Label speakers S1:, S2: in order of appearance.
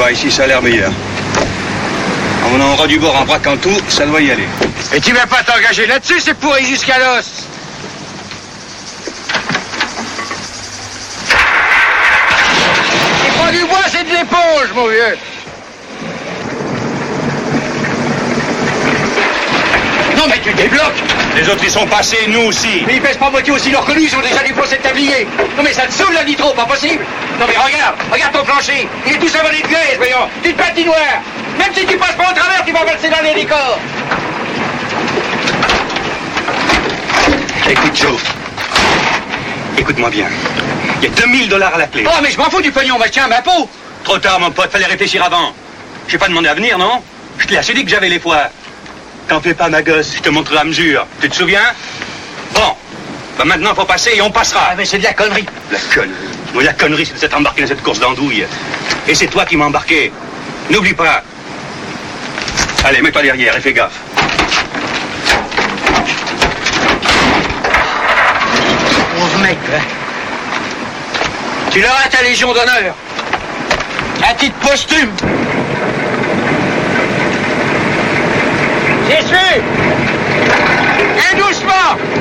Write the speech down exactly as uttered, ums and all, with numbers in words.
S1: vois, ici, ça a l'air meilleur. En mon endroit du bord, en braquant tout, ça doit y aller.
S2: Et tu vas pas t'engager là-dessus, c'est pourri jusqu'à l'os. C'est pas du bois, c'est de l'éponge, mon vieux. Non, mais tu débloques.
S1: Les autres, ils sont passés, nous aussi.
S2: Mais ils pèsent pas moitié aussi lourd que nous, ils ont déjà du procès de tablier. Non, mais ça te saoule la nitro, pas possible. Non, mais regarde, regarde ton plancher. Il est tout savonné de glaise, voyons. D'une patinoire. Même si tu passes pas au travers, tu vas valser dans les décors.
S1: Écoute, Joe. Écoute-moi bien. Il y a deux mille dollars à la clé.
S2: Oh, mais je m'en fous du pognon, moi je tiens à ma peau.
S1: Trop tard, mon pote, fallait réfléchir avant. J'ai pas demandé à venir, non? Je te l'ai assez dit que j'avais les foies. T'en fais pas, ma gosse, je te montrerai à mesure. Tu te souviens? Bon. Bah maintenant, faut passer et on passera.
S2: Ah, mais c'est de la connerie.
S1: La connerie. Oui, la connerie, c'est de s'être embarqué dans cette course d'andouille. Et c'est toi qui m'as embarqué. N'oublie pas. Allez, mets-toi derrière et fais gaffe.
S2: Pauvre mec, hein. Tu l'auras ta Légion d'honneur. À titre posthume. J'ai su. Et doucement.